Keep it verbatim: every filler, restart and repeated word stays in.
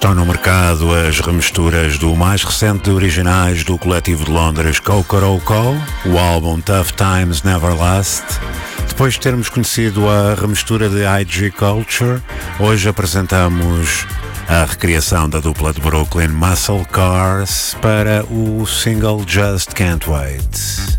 Estão no mercado as remisturas do mais recente de originais do coletivo de Londres Cocoroco, o álbum Tough Times Never Last. Depois de termos conhecido a remistura de I G Culture, hoje apresentamos a recriação da dupla de Brooklyn Muscle Cars para o single Just Can't Wait.